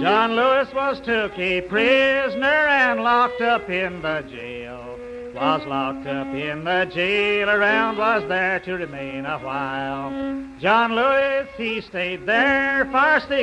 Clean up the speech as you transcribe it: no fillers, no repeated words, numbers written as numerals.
John Lewis was took a prisoner and locked up in the jail. Was locked up in the jail, around was there to remain a while. John Lewis, he stayed there for 6